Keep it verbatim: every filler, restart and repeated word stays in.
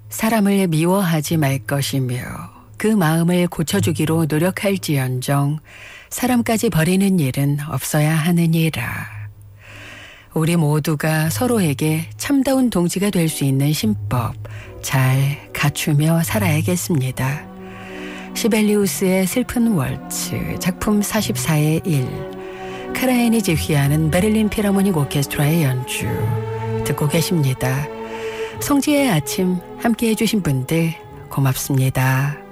사람을 미워하지 말 것이며 그 마음을 고쳐주기로 노력할지언정 사람까지 버리는 일은 없어야 하느니라. 우리 모두가 서로에게 참다운 동지가 될 수 있는 신법 잘 갖추며 살아야겠습니다. 시벨리우스의 슬픈 월츠 작품 사십사의 일, 카라얀이 지휘하는 베를린 필하모닉 오케스트라의 연주 듣고 계십니다. 성지의 아침 함께해 주신 분들 고맙습니다.